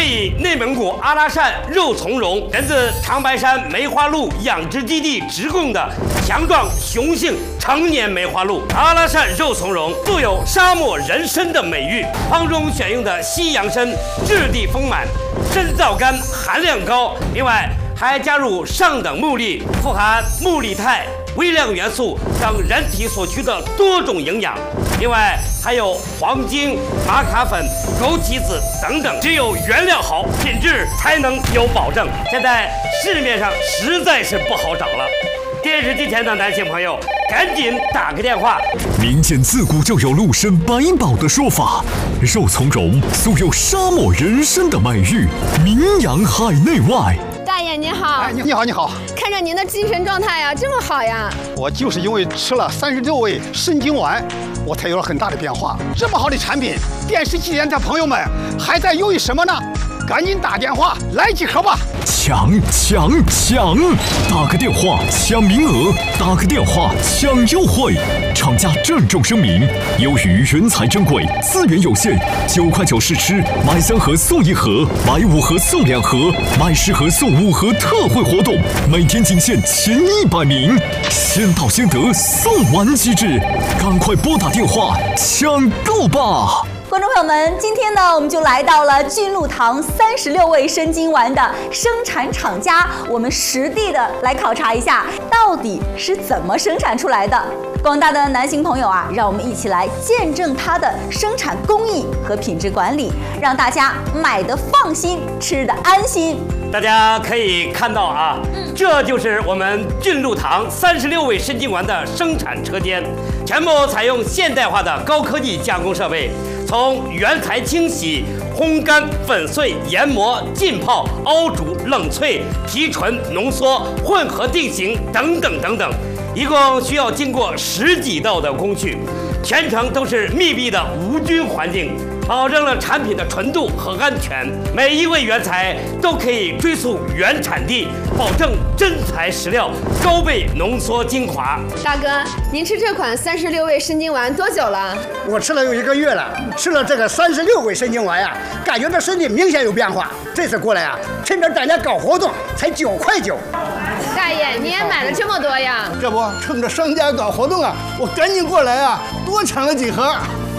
配以内蒙古阿拉善肉苁蓉，源自长白山梅花鹿养殖基地直供的强壮雄性成年梅花鹿。阿拉善肉苁蓉素有沙漠人参的美誉，方中选用的西洋参质地丰满，参皂苷含量高，另外还加入上等木粒，富含木力肽、微量元素等人体所需的多种营养，另外还有黄精、玛卡粉、枸杞子等等。只有原料好，品质才能有保证。现在市面上实在是不好找了。电视机前的男性朋友，赶紧打个电话。 民间自古就有鹿参百宝的说法，肉苁蓉素有沙漠人参的美誉，名扬海内外。 大爷您好， 你好，你好。 看着您的精神状态呀，这么好呀。 我就是因为吃了36味参精丸，我才有了很大的变化。这么好的产品，电视机前的朋友们还在犹豫什么呢？赶紧打电话来几盒吧！ 抢！打个电话抢名额，打个电话抢优惠。厂家郑重声明：由于原材珍贵，资源有限，9块9试吃，买3盒送1盒，买5盒送2盒，买10盒送5盒特惠活动，每天仅限前100名，先到先得，送完即止，赶快拨打电话抢购吧！ 观众朋友们，今天呢，我们就来到了俊鹿堂36味参精丸的生产厂家，我们实地的来考察一下，到底是怎么生产出来的。广大的男性朋友啊，让我们一起来见证它的生产工艺和品质管理，让大家买得放心，吃得安心。 大家可以看到啊，这就是我们俊鹿堂36味参精丸的生产车间，全部采用现代化的高科技加工设备。从原材清洗、烘干、粉碎、研磨、浸泡、熬煮、冷萃、提纯、浓缩、混合定型等等等等，一共需要经过10几道的工序，全程都是密闭的无菌环境，保证了产品的纯度和安全。每一味原材都可以追溯原产地，保证真材实料，高倍浓缩精华。 大哥，您吃这款36味参精丸多久了？ 我吃了有1个月了，吃了这个36味参精丸呀，感觉这身体明显有变化。这次过来啊，趁着大家搞活动，才9块9。 大爷，你也买了这么多呀？ 这不，趁着商家搞活动啊，我赶紧过来啊，多抢了几盒。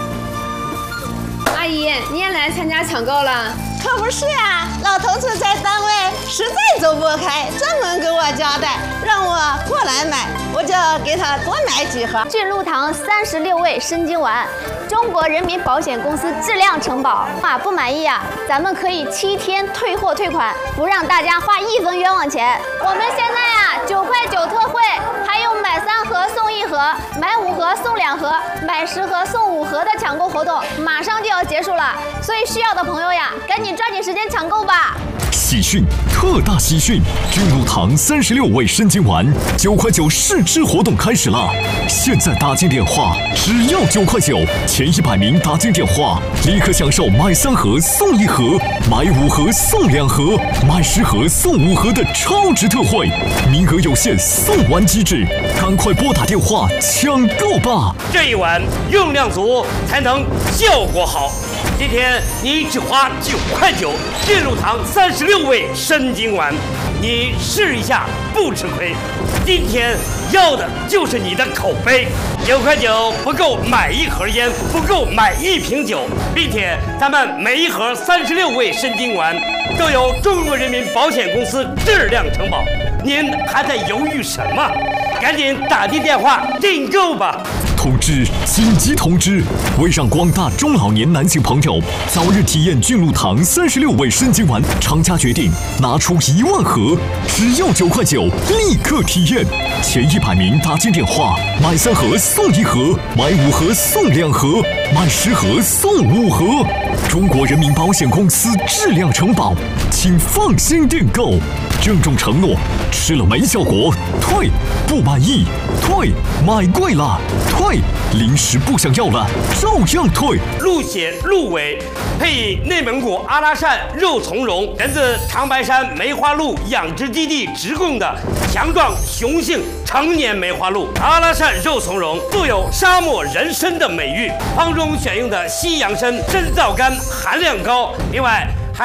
阿姨，你也来参加抢购了？ 可不是呀，老头子在单位实在走不开，专门给我交代，让我过来买，我就给他多买几盒。 俊鹿堂36味参精丸，中国人民保险公司质量承保啊，不满意啊，咱们可以7天退货退款，不让大家花1分冤枉钱。我们现在啊9块9特惠，还有买3盒送1盒，买5盒送2盒，买10盒送5盒的抢购活动，马上就要结束了，所以需要的朋友呀，赶紧抓紧时间抢购吧！ 喜讯，特大喜讯！俊鹿堂36味参精丸9块9试吃活动开始了！现在打进电话，只要9块9，前100名打进电话，立刻享受买3盒送1盒，买5盒送2盒，买10盒送5盒的超值特惠，名额有限，送完即止，赶快拨打电话抢购吧！ 这一碗用量足，才能效果好。今天你只花9块9，俊鹿堂36味参精丸，你试一下不吃亏。今天要的就是你的口碑。9块9不够买1盒烟，不够买1瓶酒，并且咱们每1盒36味参精丸都由中国人民保险公司质量承保。您还在犹豫什么？赶紧打进电话订购吧！ 通知！紧急通知！为让广大中老年男性朋友早日体验俊鹿堂36味参精丸，厂家决定拿出1万盒，只要9块9，立刻体验。前100名打进电话，买3盒送1盒，买5盒送2盒，买10盒送5盒。中国人民保险公司质量承保，请放心订购。郑重承诺：吃了没效果退，不满意退，买贵了退，零食不想要了照样退。 鹿血、鹿尾配以内蒙古阿拉善肉苁蓉，源自长白山梅花鹿养殖基地直供的强壮雄性成年梅花鹿。阿拉善肉苁蓉素有沙漠人参的美誉，方中选用的西洋参参皂苷含量高，另外